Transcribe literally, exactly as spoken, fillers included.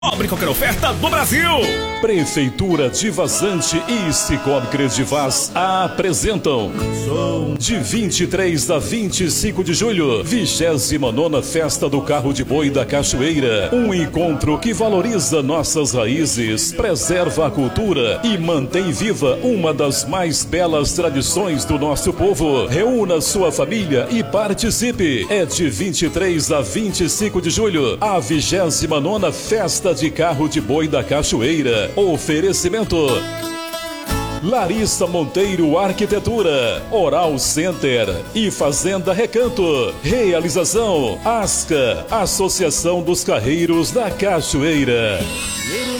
Cobre qualquer oferta do Brasil. Prefeitura de Vazante e Cicobi Credivaz apresentam de vinte e três a vinte e cinco de julho, vigésima nona Festa do Carro de Boi da Cachoeira. Um encontro que valoriza nossas raízes, preserva a cultura e mantém viva uma das mais belas tradições do nosso povo. Reúna sua família e participe. É de vinte e três a vinte e cinco de julho, a vigésima nona Festa de Carro de Boi da Cachoeira. Oferecimento Larissa Monteiro Arquitetura, Oral Center e Fazenda Recanto. Realização Asca, Associação dos Carreiros da Cachoeira.